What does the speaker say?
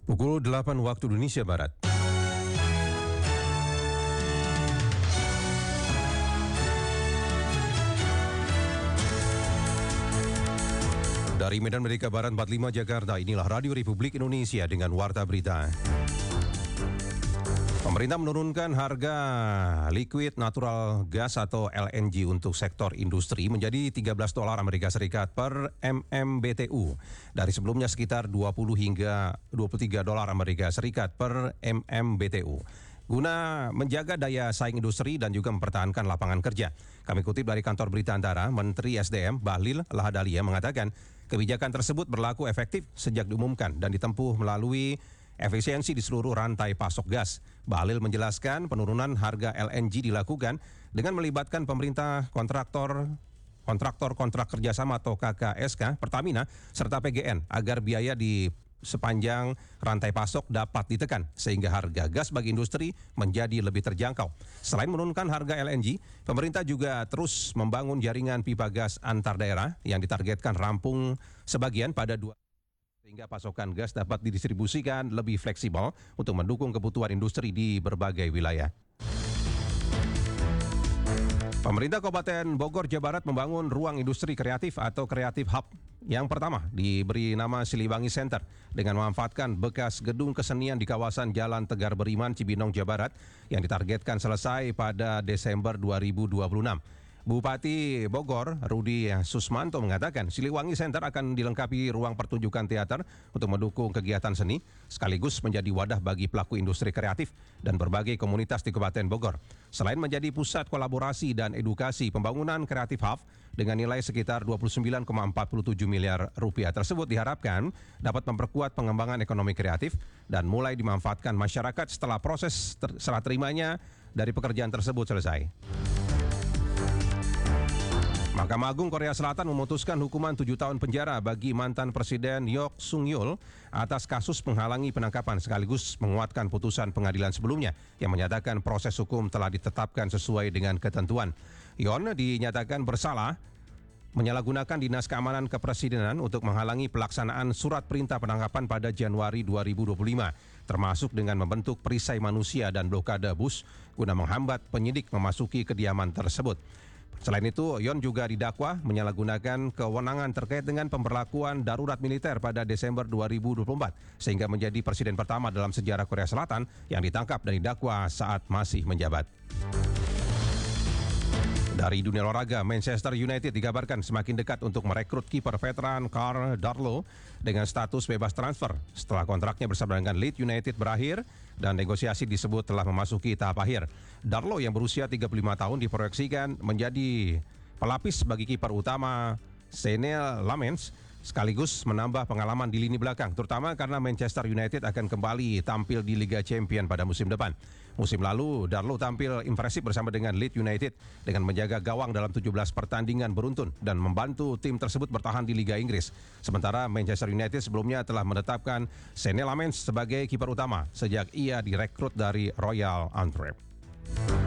Pukul 8 waktu Indonesia Barat. Dari Medan Merdeka Barat 45 Jakarta, inilah Radio Republik Indonesia dengan Warta Berita. Pemerintah menurunkan harga liquid natural gas atau LNG untuk sektor industri menjadi $13 Amerika Serikat per MMBTU dari sebelumnya sekitar 20 hingga $23 Amerika Serikat per MMBTU guna menjaga daya saing industri dan juga mempertahankan lapangan kerja. Kami kutip dari Kantor Berita Antara, Menteri SDM Bahlil Lahadalia mengatakan kebijakan tersebut berlaku efektif sejak diumumkan dan ditempuh melalui efisiensi di seluruh rantai pasok gas. Bahlil menjelaskan penurunan harga LNG dilakukan dengan melibatkan pemerintah, kontrak kerjasama atau KKSK, Pertamina, serta PGN agar biaya di sepanjang rantai pasok dapat ditekan sehingga harga gas bagi industri menjadi lebih terjangkau. Selain menurunkan harga LNG, pemerintah juga terus membangun jaringan pipa gas antar daerah yang ditargetkan rampung sebagian pada sehingga pasokan gas dapat didistribusikan lebih fleksibel untuk mendukung kebutuhan industri di berbagai wilayah. Pemerintah Kabupaten Bogor, Jawa Barat membangun ruang industri kreatif atau Creative Hub yang pertama diberi nama Siliwangi Center dengan memanfaatkan bekas gedung kesenian di kawasan Jalan Tegar Beriman, Cibinong, Jawa Barat yang ditargetkan selesai pada Desember 2026. Bupati Bogor, Rudi Susmanto mengatakan Siliwangi Center akan dilengkapi ruang pertunjukan teater untuk mendukung kegiatan seni, sekaligus menjadi wadah bagi pelaku industri kreatif dan berbagai komunitas di Kabupaten Bogor. Selain menjadi pusat kolaborasi dan edukasi, pembangunan Creative Hub dengan nilai sekitar 29,47 miliar rupiah tersebut diharapkan dapat memperkuat pengembangan ekonomi kreatif dan mulai dimanfaatkan masyarakat setelah proses serah terimanya dari pekerjaan tersebut selesai. Mahkamah Agung Korea Selatan memutuskan hukuman 7 tahun penjara bagi mantan Presiden Yoon Suk Yeol atas kasus menghalangi penangkapan sekaligus menguatkan putusan pengadilan sebelumnya yang menyatakan proses hukum telah ditetapkan sesuai dengan ketentuan. Yoon dinyatakan bersalah menyalahgunakan Dinas Keamanan Kepresidenan untuk menghalangi pelaksanaan surat perintah penangkapan pada Januari 2025, termasuk dengan membentuk perisai manusia dan blokade bus guna menghambat penyidik memasuki kediaman tersebut. Selain itu, Yoon juga didakwa menyalahgunakan kewenangan terkait dengan pemberlakuan darurat militer pada Desember 2024, sehingga menjadi presiden pertama dalam sejarah Korea Selatan yang ditangkap dan didakwa saat masih menjabat. Dari dunia olahraga, Manchester United dikabarkan semakin dekat untuk merekrut kiper veteran Karl Darlow dengan status bebas transfer setelah kontraknya bersama dengan Leeds United berakhir dan negosiasi disebut telah memasuki tahap akhir. Darlow yang berusia 35 tahun diproyeksikan menjadi pelapis bagi kiper utama Senne Lammens sekaligus menambah pengalaman di lini belakang, terutama karena Manchester United akan kembali tampil di Liga Champions pada musim depan. Musim lalu, Darlow tampil impresif bersama dengan Leeds United dengan menjaga gawang dalam 17 pertandingan beruntun dan membantu tim tersebut bertahan di Liga Inggris. Sementara Manchester United sebelumnya telah menetapkan Senne Lammens sebagai kiper utama sejak ia direkrut dari Royal Antwerp.